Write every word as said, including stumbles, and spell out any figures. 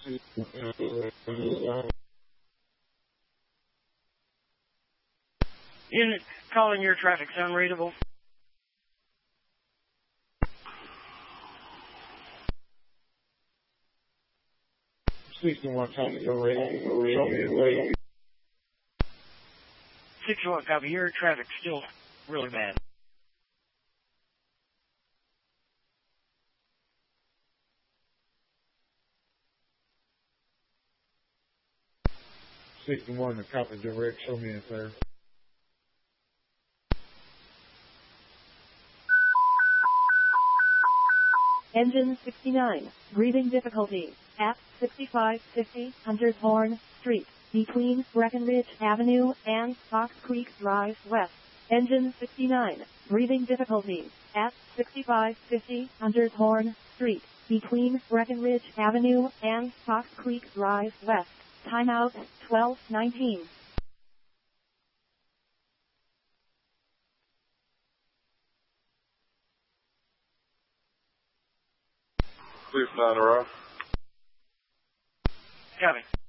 Unit calling your traffic sound readable. sixty-one copy your radio. sixty-one copy, your traffic's still really bad. sixty-one, the copy direct, show me in, sir. Engine sixty-nine, breathing difficulty, at sixty-five fifty Hunters Horn Street, between Breckenridge Avenue and Fox Creek Drive West. Engine sixty-nine, breathing difficulty, at sixty-five fifty Hunters Horn Street, between Breckenridge Avenue and Fox Creek Drive West. Timeout twelve nineteen. Please nine around. Copy.